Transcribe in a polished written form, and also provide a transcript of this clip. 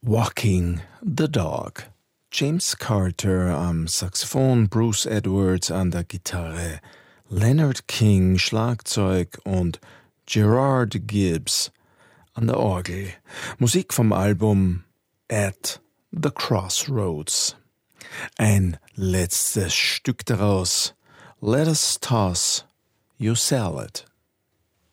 Walking the Dog. James Carter am Saxophon, Bruce Edwards an der Gitarre, Leonard King Schlagzeug und Gerard Gibbs an der Orgel. Musik vom Album At the Crossroads. Ein letztes Stück daraus. Let us toss your salad.